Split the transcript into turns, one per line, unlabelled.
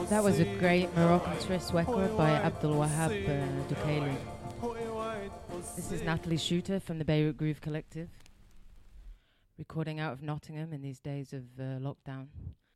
That was a great Moroccan twist record by Abdul Wahab Dukaili. This is Natalie Shooter from the Beirut Groove Collective, recording out of Nottingham in these days of lockdown.